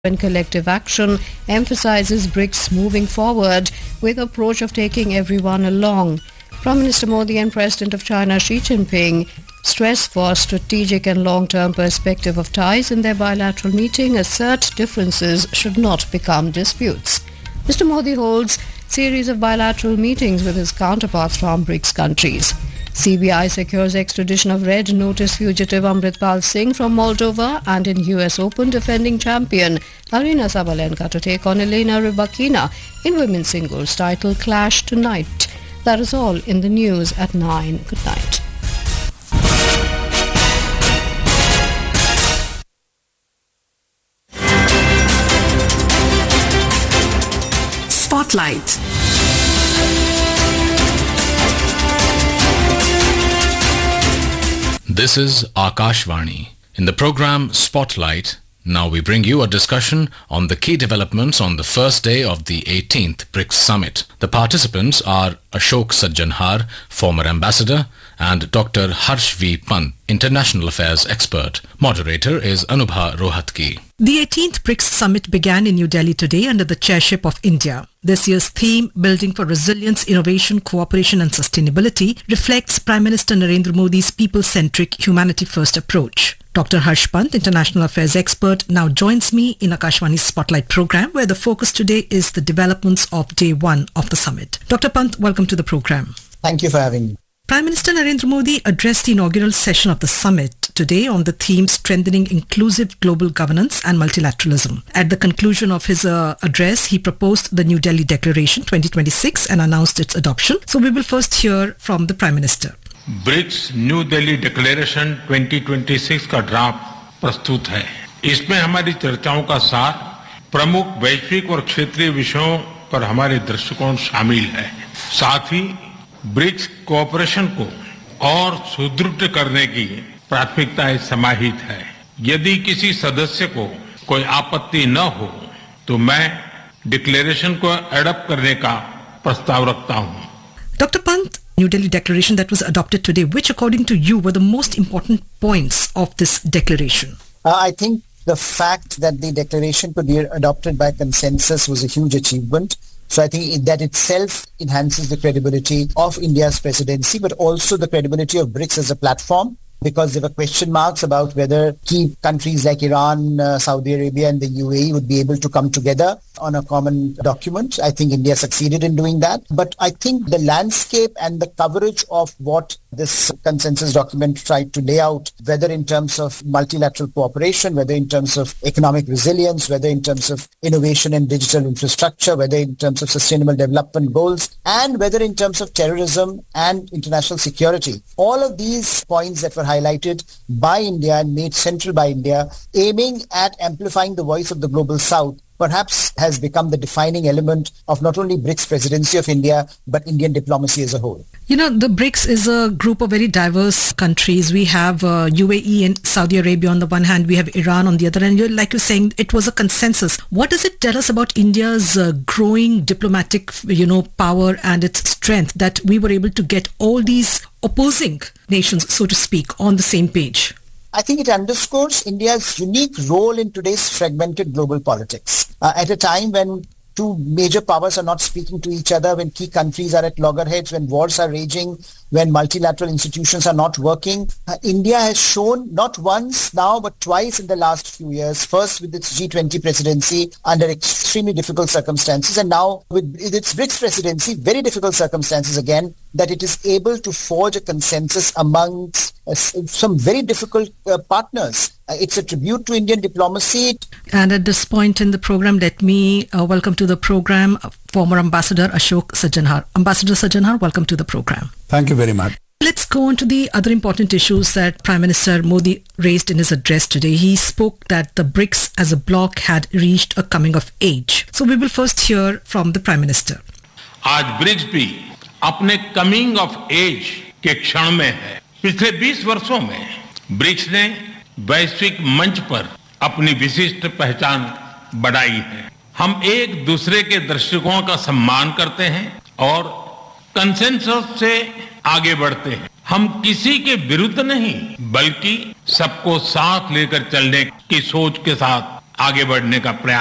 and collective action, emphasizes BRICS moving forward with approach of taking everyone along. Prime Minister Modi and President of China Xi Jinping stress for strategic and long-term perspective of ties in their bilateral meeting, assert differences should not become disputes. Mr. Modi holds series of bilateral meetings with his counterparts from BRICS countries. CBI secures extradition of red notice fugitive Amritpal Singh from Moldova, and in US Open defending champion Aryna Sabalenka to take on Elena Rybakina in women's singles title clash tonight. That is all in the news at 9. Good night. Spotlight. This is Akashvani. In the program Spotlight, now we bring you a discussion on the key developments on the first day of the 18th BRICS Summit. The participants are Ashok Sajjanhar, former ambassador, and Dr. Harsh V. Pant, international affairs expert. Moderator is Anubha Rohatgi. The 18th BRICS Summit began in New Delhi today under the chairship of India. This year's theme, Building for Resilience, Innovation, Cooperation and Sustainability, reflects Prime Minister Narendra Modi's people-centric, humanity-first approach. Dr. Harsh Pant, international affairs expert, now joins me in Akashvani's Spotlight program, where the focus today is the developments of day one of the summit. Dr. Pant, welcome to the program. Thank you for having me. Prime Minister Narendra Modi addressed the inaugural session of the summit today on the theme Strengthening Inclusive Global Governance and Multilateralism. At the conclusion of his address, he proposed the New Delhi Declaration 2026 and announced its adoption. So we will first hear from the Prime Minister. BRICS new Delhi declaration 2026 का draft प्रस्तुत है. इसमें हमारी चर्चाओं का सार प्रमुख वैश्विक और क्षेत्रीय विषयों पर हमारे दृष्टिकोण शामिल है. साथ ही ब्रिक्स कोऑपरेशन को और सुदृढ़ करने की प्राथमिकताएं समाहित है. यदि किसी सदस्य को कोई आपत्ति न हो तो मैं डिक्लेरेशन को एडॉप्ट करने का प्रस्ताव रखता हूं. Dr. Pant, New Delhi Declaration that was adopted today, which according to you were the most important points of this declaration? I think the fact that the declaration could be adopted by consensus was a huge achievement. So I think that itself enhances the credibility of India's presidency, but also the credibility of BRICS as a platform, because there were question marks about whether key countries like Iran, Saudi Arabia and the UAE would be able to come together on a common document. I think India succeeded in doing that. But I think the landscape and the coverage of what this consensus document tried to lay out, whether in terms of multilateral cooperation, whether in terms of economic resilience, whether in terms of innovation and digital infrastructure, whether in terms of sustainable development goals, and whether in terms of terrorism and international security. All of these points that were highlighted by India and made central by India, aiming at amplifying the voice of the global south, perhaps has become the defining element of not only BRICS presidency of India, but Indian diplomacy as a whole. You know, the BRICS is a group of very diverse countries. We have UAE and Saudi Arabia on the one hand, we have Iran on the other, and like you're saying, it was a consensus. What does it tell us about India's growing diplomatic, power and its strength that we were able to get all these opposing nations, so to speak, on the same page? I think it underscores India's unique role in today's fragmented global politics. At a time when two major powers are not speaking to each other, when key countries are at loggerheads, when wars are raging, when multilateral institutions are not working, India has shown not once now but twice in the last few years, first with its G20 presidency under extremely difficult circumstances, and now with its BRICS presidency, very difficult circumstances again, that it is able to forge a consensus amongst some very difficult partners. It's a tribute to Indian diplomacy. And at this point in the program, let me welcome to the program former Ambassador Ashok Sajjanhar. Ambassador Sajjanhar, welcome to the program. Thank you very much. Let's go on to the other important issues that Prime Minister Modi raised in his address today. He spoke that the BRICS as a bloc had reached a coming of age. So we will first hear from the Prime Minister. आज BRICS भी अपने coming of as के क्षण में है. पिछले 20 वर्षों में ब्रिक्स ने वैश्विक मंच पर अपनी विशिष्ट पहचान बढ़ाई है. हम एक दूसरे के दृष्टिकोण का सम्मान करते हैं और कंसेंसस से आगे बढ़ते हैं. हम किसी के विरुद्ध नहीं बल्कि सबको साथ लेकर चलने की सोच के साथ आगे बढ़ने का प्रयास